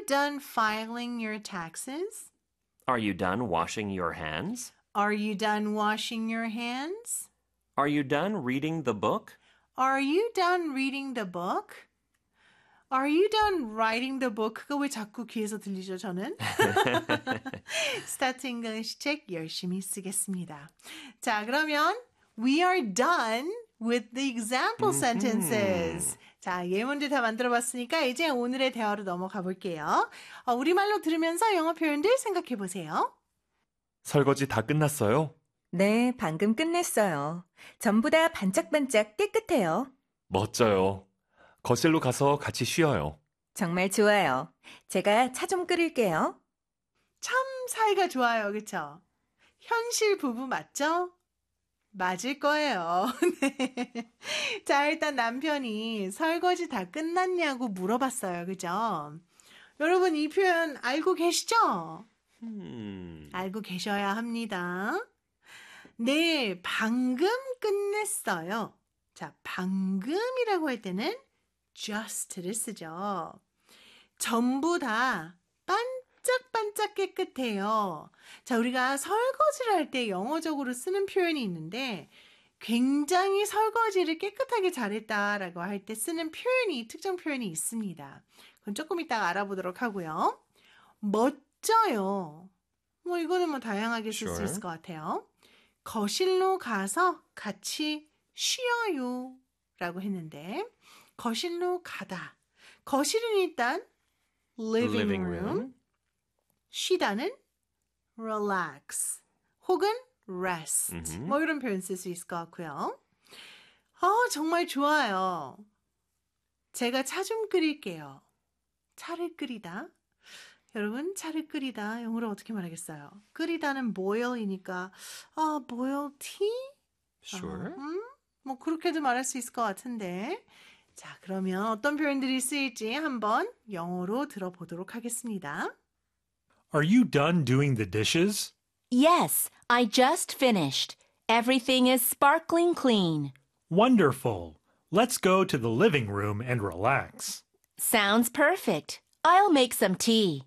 done filing your taxes? Are you done washing your hands? Are you done washing your hands? Are you done reading the book? Are you done reading the book? Are you done writing the book? 그거 왜 자꾸 귀에서 들리죠, 저는? Start English 책 열심히 쓰겠습니다. 자, 그러면 we are done with the example sentences. 자, 예문들 다 만들어봤으니까 이제 오늘의 대화로 넘어가 볼게요. 우리말로 들으면서 영어 표현들 생각해 보세요. 설거지 다 끝났어요? 네, 방금 끝냈어요. 전부 다 반짝반짝 깨끗해요. 멋져요. 거실로 가서 같이 쉬어요. 정말 좋아요. 제가 차 좀 끓일게요. 참 사이가 좋아요. 그렇죠? 현실 부부 맞죠? 맞을 거예요. 네. 자, 일단 남편이 설거지 다 끝났냐고 물어봤어요. 그죠? 여러분 이 표현 알고 계시죠? 알고 계셔야 합니다. 네, 방금 끝냈어요. 자, 방금이라고 할 때는 just를 쓰죠. 전부 다 반짝반짝 깨끗해요. 자, 우리가 설거지를 할 때 영어적으로 쓰는 표현이 있는데 굉장히 설거지를 깨끗하게 잘했다라고 할 때 쓰는 표현이 특정 표현이 있습니다. 그건 조금 이따가 알아보도록 하고요. 멋져요. 뭐 이거는 뭐 다양하게 쓸 수 있을 것 같아요. 거실로 가서 같이 쉬어요 라고 했는데 거실로 가다. 거실은 일단 living room. 쉬다는 relax 혹은 rest. 뭐 이런 표현 쓸 수 있을 것 같고요. 정말 좋아요. 제가 차 좀 끓일게요. 차를 끓이다. 여러분 차를 끓이다 영어로 어떻게 말하겠어요? 끓이다는 boil이니까 boil tea? Sure. 뭐 그렇게도 말할 수 있을 것 같은데 자 그러면 어떤 표현들이 쓰일지 한번 영어로 들어보도록 하겠습니다. Are you done doing the dishes? Yes, I just finished. Everything is sparkling clean. Wonderful. Let's go to the living room and relax. Sounds perfect. I'll make some tea.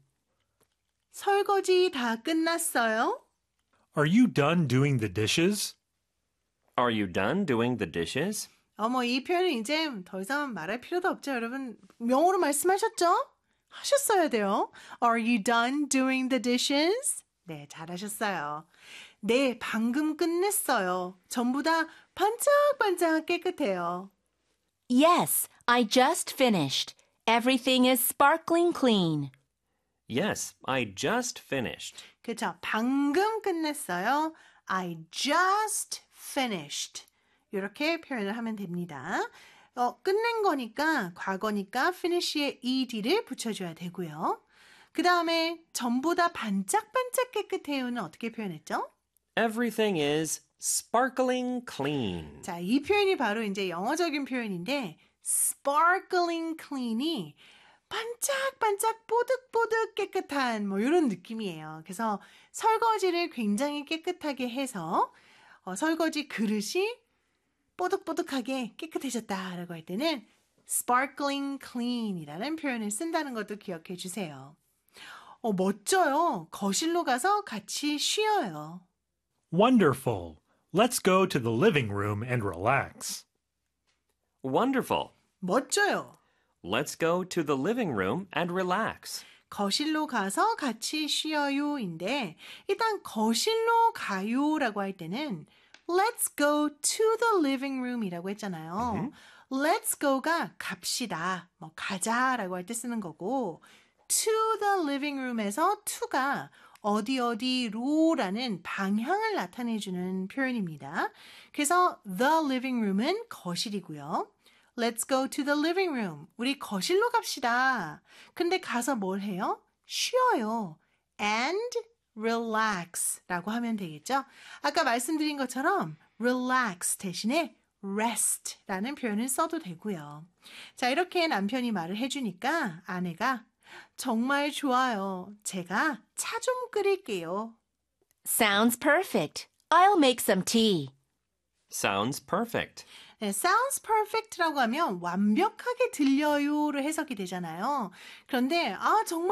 설거지 다 끝났어요? Are you done doing the dishes? Are you done doing the dishes? 이 표현은 이제 더 이상 말할 필요도 없죠. 여러분 영어로 말씀하셨죠? 하셨어야 돼요. Are you done doing the dishes? 네, 잘하셨어요. 네, 방금 끝냈어요. 전부 다 반짝반짝 깨끗해요. Yes, I just finished. Everything is sparkling clean. Yes, I just finished. 그렇죠. 방금 끝냈어요. I just finished. 이렇게 표현을 하면 됩니다. 끝낸 거니까 과거니까 finish에 ed를 붙여줘야 되고요. 그 다음에 전부 다 반짝반짝 깨끗해요는 어떻게 표현했죠? Everything is sparkling clean. 자, 이 표현이 바로 이제 영어적인 표현인데 sparkling clean이 반짝반짝 뽀득뽀득 깨끗한 뭐 이런 느낌이에요. 그래서 설거지를 굉장히 깨끗하게 해서 설거지 그릇이 뽀득뽀득하게 깨끗해졌다라고 할 때는 sparkling clean이라는 표현을 쓴다는 것도 기억해 주세요. 멋져요. 거실로 가서 같이 쉬어요. Wonderful. Let's go to the living room and relax. Wonderful. 멋져요. Let's go to the living room and relax. 거실로 가서 같이 쉬어요인데 일단 거실로 가요라고 할 때는 Let's go to the living room이라고 했잖아요. Let's go가 갑시다, 뭐 가자라고 할 때 쓰는 거고 to the living room에서 to가 어디로라는 방향을 나타내주는 표현입니다. 그래서 the living room은 거실이고요. Let's go to the living room. 우리 거실로 갑시다. 근데 가서 뭘 해요? 쉬어요. And relax 라고 하면 되겠죠? 아까 말씀드린 것처럼 relax 대신에 rest 라는 표현을 써도 되고요. 자, 이렇게 남편이 말을 해주니까 아내가 정말 좋아요. 제가 차 좀 끓일게요. Sounds perfect. I'll make some tea. Sounds perfect. 네, sounds perfect라고 하면 완벽하게 들려요로 해석이 되잖아요. 그런데 정말